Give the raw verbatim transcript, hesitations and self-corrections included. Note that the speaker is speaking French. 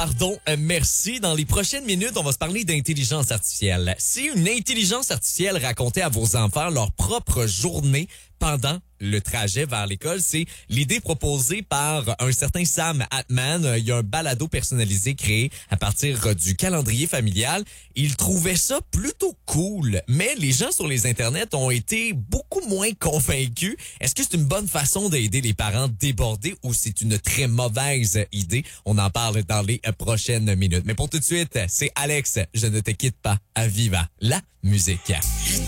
pardon, euh, merci. Dans les prochaines minutes, on va se parler d'intelligence artificielle. Si une intelligence artificielle racontait à vos enfants leur propre journée pendant le trajet vers l'école, c'est l'idée proposée par un certain Sam Altman. Il y a un balado personnalisé créé à partir du calendrier familial. Il trouvait ça plutôt cool, mais les gens sur les internets ont été beaucoup moins convaincus. Est-ce que c'est une bonne façon d'aider les parents débordés ou c'est une très mauvaise idée? On en parle dans les prochaines minutes. Mais pour tout de suite, c'est Alex, Je ne te quitte pas à Viva la musique.